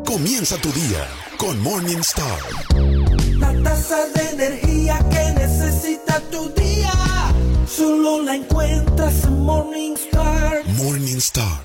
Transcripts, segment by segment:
Comienza tu día con Morning Star. La taza de energía que necesita tu día, solo la encuentras en Morning Star. Morning Star.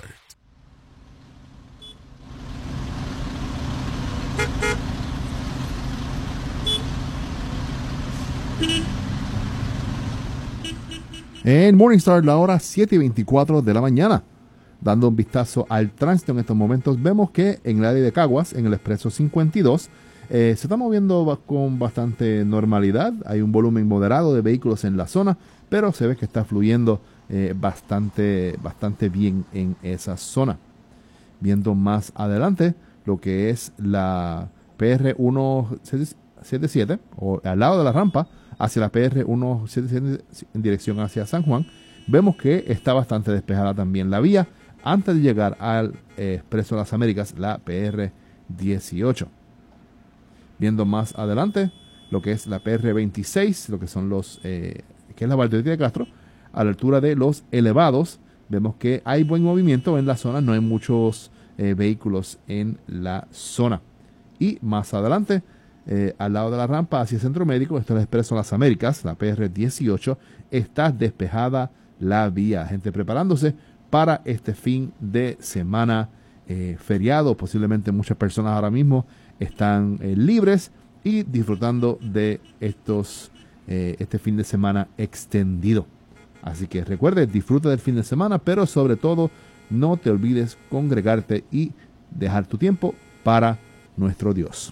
En Morningstar, la hora 7:24 de la mañana. Dando un vistazo al tránsito en estos momentos, vemos que en el área de Caguas, en el expreso 52, se está moviendo con bastante normalidad. Hay un volumen moderado de vehículos en la zona, pero se ve que está fluyendo bastante bien en esa zona. Viendo más adelante, lo que es la PR 177, o al lado de la rampa, hacia la PR 177 en dirección hacia San Juan, vemos que está bastante despejada también la vía antes de llegar al Expreso de las Américas, la PR 18. Viendo más adelante lo que es la PR 26, lo que son que es la Valdeoriotti de Castro, a la altura de Los Elevados, vemos que hay buen movimiento en la zona, no hay muchos vehículos en la zona. Y más adelante, al lado de la rampa hacia el Centro Médico, esto es el Expreso de las Américas, la PR 18, está despejada la vía. Gente preparándose para este fin de semana feriado. Posiblemente muchas personas ahora mismo están libres y disfrutando de este fin de semana extendido. Así que recuerde, disfruta del fin de semana, pero sobre todo no te olvides congregarte y dejar tu tiempo para nuestro Dios.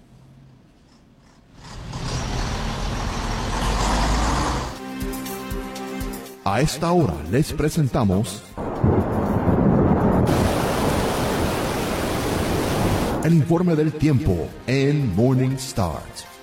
A esta hora les presentamos el informe del tiempo en Morning Star.